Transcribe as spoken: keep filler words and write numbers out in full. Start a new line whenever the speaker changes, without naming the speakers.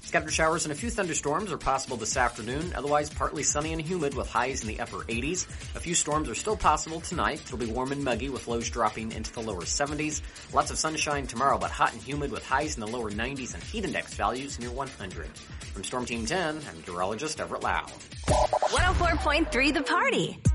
Scattered showers and a few thunderstorms are possible this afternoon, otherwise partly sunny and humid with highs in the upper eighties. A few storms are still possible tonight. It'll be warm and muggy with lows dropping into the lower seventies. Lots of sunshine tomorrow, but hot and humid with highs in the lower nineties and heat index values near one hundred. From Storm Team ten, I'm meteorologist Everett Lau.
one oh four point three The Party.